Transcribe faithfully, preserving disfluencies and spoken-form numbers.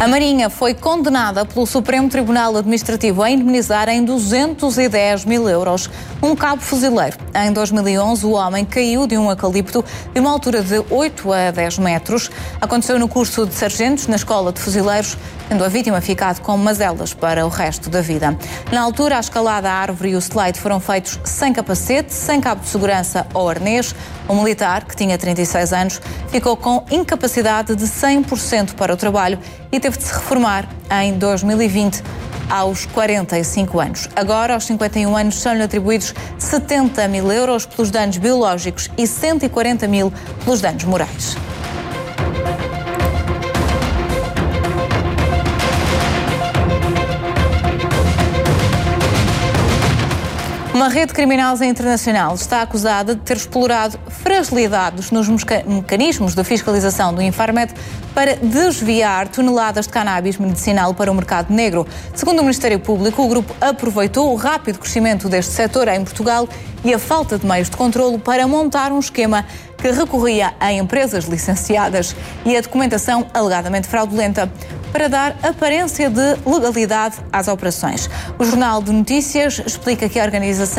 A Marinha foi condenada pelo Supremo Tribunal Administrativo a indemnizar em duzentos e dez mil euros um cabo fuzileiro. Em dois mil e onze, o homem caiu de um eucalipto de uma altura de oito a dez metros. Aconteceu no curso de sargentos na Escola de Fuzileiros, tendo a vítima ficado com mazelas para o resto da vida. Na altura, a escalada à árvore e o slide foram feitos sem capacete, sem cabo de segurança ou arnês. O militar, que tinha trinta e seis anos, ficou com incapacidade de cem por cento para o trabalho e teve de se reformar em dois mil e vinte, aos quarenta e cinco anos. Agora, aos cinquenta e um anos, são-lhe atribuídos setenta mil euros pelos danos biológicos e cento e quarenta mil pelos danos morais. Uma rede de criminosos internacional está acusada de ter explorado fragilidades nos mecanismos de fiscalização do Infarmed para desviar toneladas de cannabis medicinal para o mercado negro. Segundo o Ministério Público, o grupo aproveitou o rápido crescimento deste setor em Portugal e a falta de meios de controlo para montar um esquema que recorria a empresas licenciadas e a documentação alegadamente fraudulenta para dar aparência de legalidade às operações. O Jornal de Notícias explica que a organização